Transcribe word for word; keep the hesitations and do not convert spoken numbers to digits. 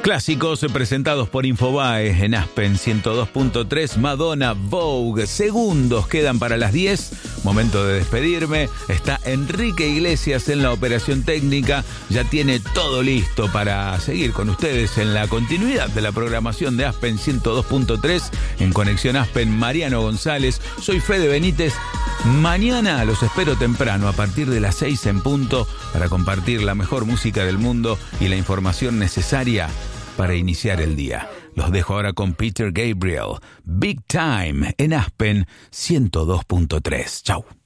Clásicos presentados por Infobae en Aspen ciento dos punto tres, Madonna, Vogue. Segundos quedan para las diez. Momento de despedirme. Está Enrique Iglesias en la operación técnica. Ya tiene todo listo para seguir con ustedes en la continuidad de la programación de Aspen ciento dos punto tres. En Conexión Aspen, Mariano González. Soy Fede Benítez. Mañana los espero temprano a partir de las seis en punto para compartir la mejor música del mundo y la información necesaria para iniciar el día. Los dejo ahora con Peter Gabriel, Big Time en Aspen ciento dos punto tres. Chau.